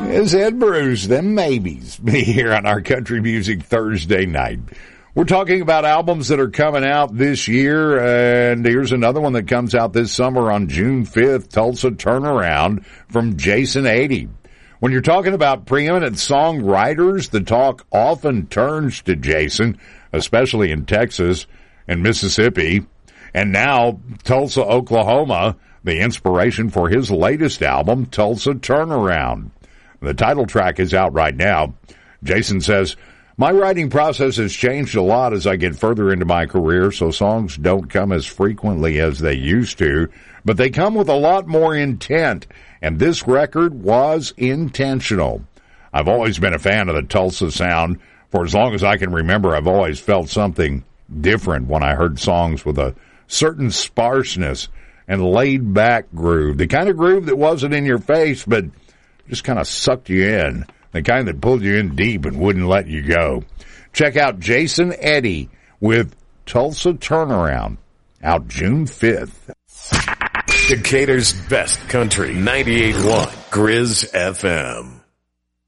It's Ed Bruce, them maybes, here on our Country Music Thursday night. We're talking about albums that are coming out this year, and here's another one that comes out this summer on June 5th, Tulsa Turnaround from Jason Eddy. When you're talking about preeminent songwriters, the talk often turns to Jason, especially in Texas and Mississippi, and now Tulsa, Oklahoma, the inspiration for his latest album, Tulsa Turnaround. The title track is out right now. Jason says, "My writing process has changed a lot as I get further into my career, so songs don't come as frequently as they used to, but they come with a lot more intent, and this record was intentional. I've always been a fan of the Tulsa sound. For as long as I can remember, I've always felt something different when I heard songs with a certain sparseness and laid-back groove, the kind of groove that wasn't in your face, but just kind of sucked you in, the kind that pulled you in deep and wouldn't let you go." Check out Jason Eddy with Tulsa Turnaround, out June 5th. Decatur's best country, 98.1 Grizz FM.